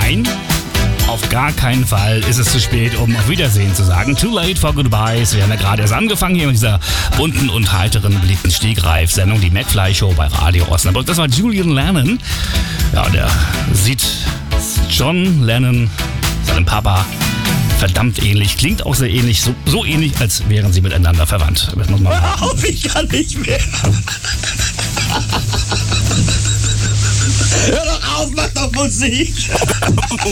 Nein, auf gar keinen Fall ist es zu spät, um auf Wiedersehen zu sagen. Too late for goodbyes. Wir haben ja gerade erst angefangen hier mit dieser bunten und heiteren, beliebten Stegreif-Sendung, die McFly Show bei Radio Osnabrück. Das war Julian Lennon. Ja, der sieht John Lennon, seinem Papa, verdammt ähnlich. Klingt auch sehr ähnlich. So ähnlich, als wären sie miteinander verwandt. Das muss man sagen. Hör auf, ich kann nicht mehr. Hör doch auf, mach doch Musik.